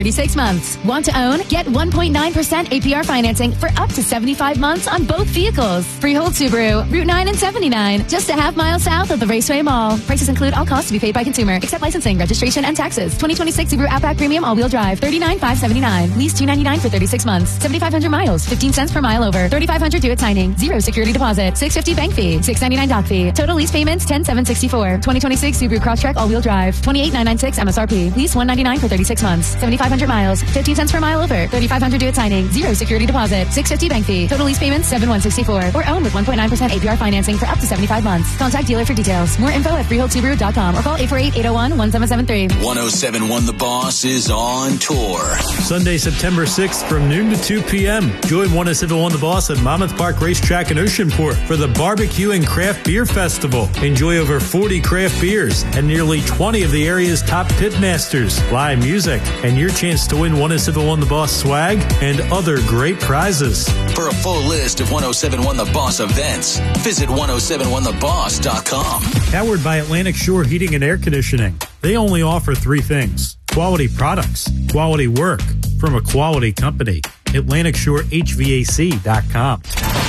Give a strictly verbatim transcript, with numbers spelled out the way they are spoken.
thirty-six months. Want to own? Get one point nine percent A P R financing for up to seventy-five months on both vehicles. Freehold Subaru, Route nine and seventy-nine, just a half mile south of the Raceway Mall. Prices include all costs to be paid by consumer, except licensing, registration, and taxes. twenty twenty-six Subaru Outback Premium All-Wheel Drive, thirty-nine thousand five hundred seventy-nine. Lease two hundred ninety-nine for thirty-six months. seventy-five hundred miles, fifteen cents per mile over. thirty-five hundred due at signing. Zero security deposit. six hundred fifty bank fee. six hundred ninety-nine doc fee. Total lease payments ten thousand seven hundred sixty-four. twenty twenty-six Subaru Crosstrek All-Wheel Drive, twenty-eight thousand nine hundred ninety-six M S R P. Lease one hundred ninety-nine for thirty-six months. seventy-five hundred miles, fifteen cents per mile over. thirty-five hundred due at signing. Zero security deposit. six hundred fifty bank fee. Total lease payments seven thousand one hundred sixty-four. Or own with one point nine percent A P R financing for up to seventy-five months. Contact dealer for details. More info at freehold subaru dot com or call eight four eight, eight oh one, one seven seven three. one oh seven point one The Boss is on tour. Sunday, September sixth from noon to two p.m. Join one oh seven point one The Boss at Monmouth Park Racetrack in Oceanport for the Barbecue and Craft Beer Festival. Enjoy over forty craft beers and nearly twenty of the area's top pitmasters, live music, and your chance to win one oh seven point one The Boss swag and other great prizes. For a full list of one oh seven point one The Boss events, visit one oh seven one the boss dot com. Powered by Atlantic Shore Heating and Air Conditioning. They only offer three things: quality products, quality work from a quality company. Atlantic Shore H V A C dot com.